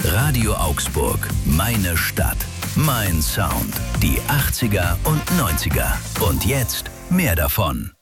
Radio Augsburg, meine Stadt, mein Sound. Die 80er und 90er. Und jetzt mehr davon.